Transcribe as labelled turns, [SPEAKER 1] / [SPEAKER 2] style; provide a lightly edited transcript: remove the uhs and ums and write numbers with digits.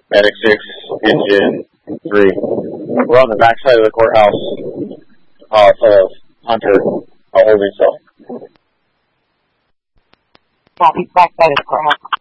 [SPEAKER 1] Medic 6, Engine 3. We're on the backside of the courthouse off of Hunter, a holding cell.
[SPEAKER 2] Copy, backside of the courthouse.